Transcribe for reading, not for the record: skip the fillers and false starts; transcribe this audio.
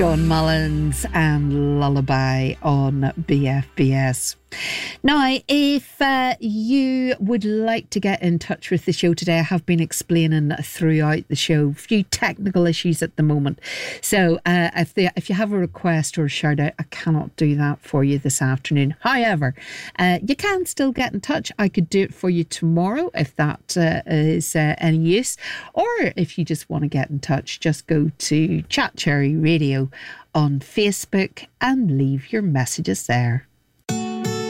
John Mullins and Lullaby on BFBS. Now, if you would like to get in touch with the show today, I have been explaining throughout the show a few technical issues at the moment. So if you have a request or a shout out, I cannot do that for you this afternoon. However, you can still get in touch. I could do it for you tomorrow if that is any use. Or if you just want to get in touch, just go to Chat Cherry Radio on Facebook and leave your messages there.